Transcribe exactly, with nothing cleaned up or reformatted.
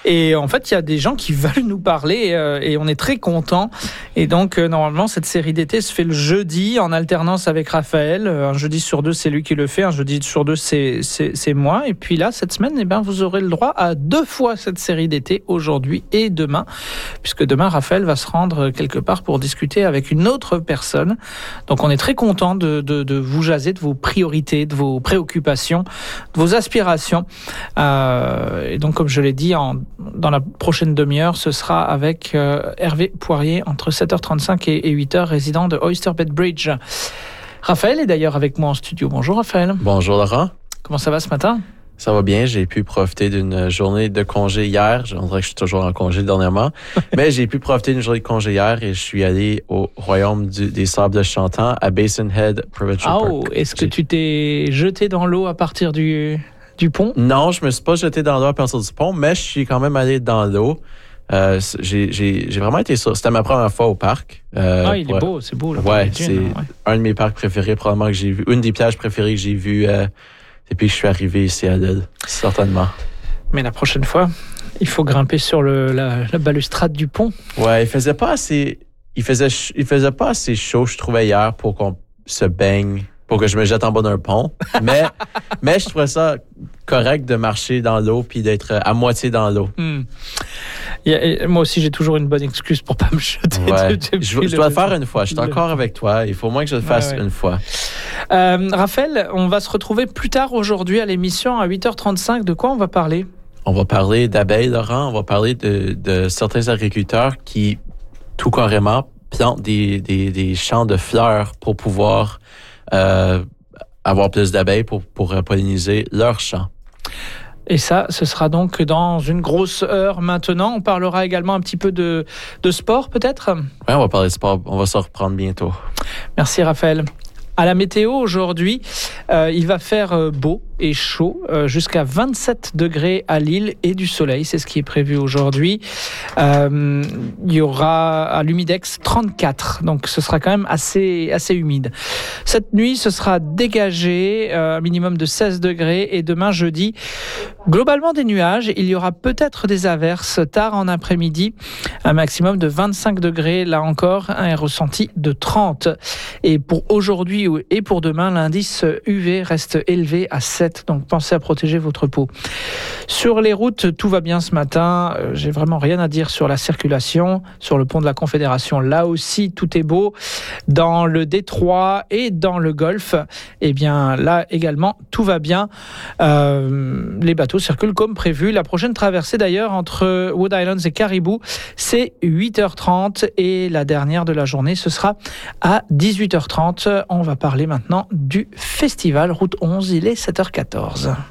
Et en fait, il y a des gens qui veulent nous parler euh, et on est très contents. Et donc, euh, normalement, cette série d'été se fait le jeudi en alternance avec Raphaël. Un jeudi sur deux, c'est lui qui le fait. Un jeudi sur deux, c'est, c'est, c'est moi. Et puis là, cette semaine, eh ben, vous aurez le droit à deux fois cette série d'été, aujourd'hui et demain. Puisque demain, Raphaël va se rendre quelque part pour discuter avec une autre personne. Donc, on est très content de, de, de vous jaser de vos priorités, de vos préoccupations, de vos aspirations. Euh, et donc, comme je l'ai dit, en dans la prochaine demi-heure, ce sera avec euh, Hervé Poirier entre sept heures trente-cinq et, et huit heures, résident de Oyster Bay Bridge. Raphaël est d'ailleurs avec moi en studio. Bonjour Raphaël. Bonjour Laurent. Comment ça va ce matin? Ça va bien, j'ai pu profiter d'une journée de congé hier. On dirait que je suis toujours en congé dernièrement. Mais j'ai pu profiter d'une journée de congé hier et je suis allé au Royaume du, des Sables de Chantant à Basin Head Provincial oh, Park. Est-ce que tu t'es jeté dans l'eau à partir du... du pont? Non, je me suis pas jeté dans l'eau à partir du pont, mais je suis quand même allé dans l'eau. Euh, j'ai, j'ai, j'ai vraiment été sur... C'était ma première fois au parc. Euh, ah, il pour... est beau, c'est beau. Là, ouais, c'est ouais. un de mes parcs préférés, probablement que j'ai vu. Une des plages préférées que j'ai vues euh, depuis que je suis arrivé ici à l'île, certainement. Mais la prochaine fois, il faut grimper sur le, la, la balustrade du pont. Ouais, il faisait pas assez... Il faisait, il faisait pas assez chaud, je trouvais, hier, pour qu'on se baigne, pour que je me jette en bas d'un pont. Mais, mais je trouvais ça correct de marcher dans l'eau puis d'être à moitié dans l'eau. Hmm. A, moi aussi, j'ai toujours une bonne excuse pour pas me jeter. Ouais. De, de, je, je dois le faire une fois. Je suis le... encore avec toi. Il faut au moins que je le fasse ouais, ouais. une fois. Euh, Raphaël, on va se retrouver plus tard aujourd'hui à l'émission à huit heures trente-cinq. De quoi on va parler? On va parler d'abeilles, Laurent. On va parler de, de certains agriculteurs qui, tout carrément, plantent des, des, des champs de fleurs pour pouvoir euh, avoir plus d'abeilles pour, pour polliniser leurs champs. Et ça, ce sera donc dans une grosse heure maintenant. On parlera également un petit peu de, de sport, peut-être? Oui, on va parler de sport. On va se reprendre bientôt. Merci, Raphaël. À la météo, aujourd'hui, euh, il va faire euh, beau et chaud, euh, jusqu'à vingt-sept degrés à Lille et du soleil. C'est ce qui est prévu aujourd'hui. Euh, il y aura à l'humidex trente-quatre, donc ce sera quand même assez, assez humide. Cette nuit, ce sera dégagé, euh, un minimum de seize degrés. Et demain, jeudi, globalement des nuages. Il y aura peut-être des averses tard en après-midi. Un maximum de vingt-cinq degrés, là encore, un ressenti de trente. Et pour aujourd'hui et pour demain, l'indice U V reste élevé à sept. Donc pensez à protéger votre peau. Sur les routes, tout va bien ce matin. Euh, j'ai vraiment rien à dire sur la circulation. Sur le pont de la Confédération, là aussi, tout est beau. Dans le Détroit et dans le Golfe, eh bien là également, tout va bien. Euh, les bateaux circulent comme prévu. La prochaine traversée d'ailleurs entre Wood Islands et Caribou, c'est huit heures trente et la dernière de la journée, ce sera à dix-huit heures trente. On va parler maintenant du festival Route onze. Il est sept heures quatorze.